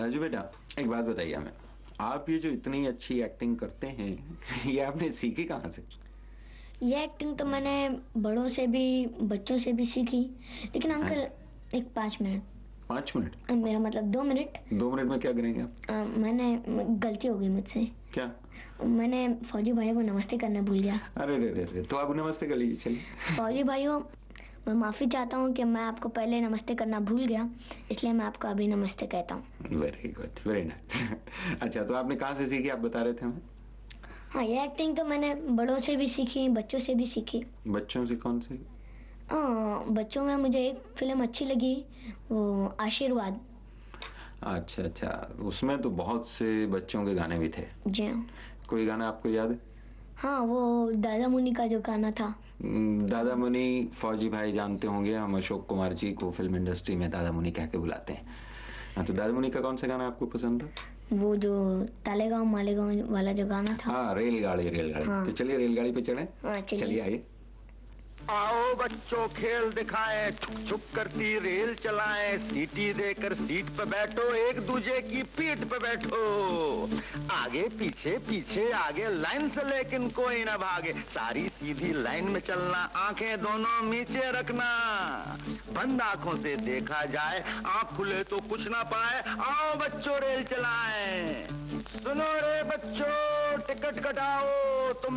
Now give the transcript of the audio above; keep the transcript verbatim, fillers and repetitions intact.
राजू बेटा, एक बात बताइए हमें, आप ये जो इतनी अच्छी एक्टिंग करते हैं, ये आपने सीखी कहाँ से? ये एक्टिंग तो मैंने बड़ों से भी बच्चों से भी सीखी, लेकिन अंकल एक पाँच मिनट। पाँच मिनट? मेरा मतलब दो मिनट। दो मिनट में क्या करेंगे आप? आ, मैंने गलती हो गई मुझसे। क्या? मैंने फौजी भाइयों को नमस्ते करना भूल गया। अरे रे रे रे, तो आप नमस्ते कर लीजिए। चलिए। फौजी भाइयों, मैं माफी चाहता हूँ कि मैं आपको पहले नमस्ते करना भूल गया, इसलिए मैं आपको अभी नमस्ते कहता हूँ। Very good, very nice. अच्छा, तो आपने कहाँ से सीखी, आप बता रहे थे हमें? हाँ, ये एक्टिंग तो मैंने बड़ों से भी सीखी, बच्चों से भी सीखी। बच्चों से कौन सी? हाँ, बच्चों में मुझे एक फिल्म अच्छी लगी, वो आशीर्वाद। अच्छा अच्छा, उसमें तो बहुत से बच्चों के गाने भी थे। जी हाँ। कोई गाना आपको याद है? हाँ, वो दादा मुन्नी का जो गाना था। दादा मुनी फौजी भाई जानते होंगे, हम अशोक कुमार जी को फिल्म इंडस्ट्री में दादा मुनी कह के बुलाते हैं। हाँ, तो दादा मुनी का कौन सा गाना आपको पसंद था? वो जो तालेगांव मालेगांव वाला जो गाना था। हाँ, रेलगाड़ी रेलगाड़ी। हाँ। तो चलिए रेलगाड़ी पे चढ़े। हाँ, चलिए आइए। आओ बच्चों खेल दिखाएं, छुक छुक करती रेल चलाएं, सीटी देकर सीट पे बैठो, एक दूजे की पीठ पे बैठो, आगे पीछे पीछे आगे, लाइन से लेकिन कोई ना भागे, सारी सीधी लाइन में चलना, आंखें दोनों नीचे रखना, बंद आंखों से देखा जाए, आंख खुले तो कुछ ना पाए, आओ बच्चों रेल चलाएं। सुनो रे बच्चों, टिकट कटाओ, तुम